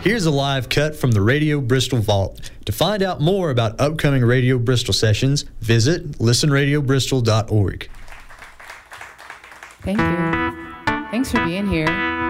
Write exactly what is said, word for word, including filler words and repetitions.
Here's a live cut from the Radio Bristol Vault. To find out more about upcoming Radio Bristol sessions, visit listen radio bristol dot org. Thank you. Thanks for being here.